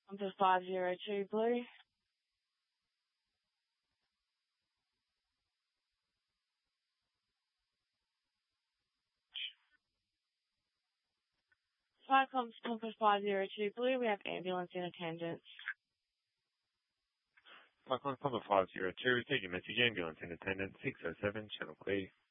Number 502 Blue. Firecoms Compass 502 Blue, we have ambulance in attendance. Firecoms Compass 502, receive your message, ambulance in attendance, 607, channel clear.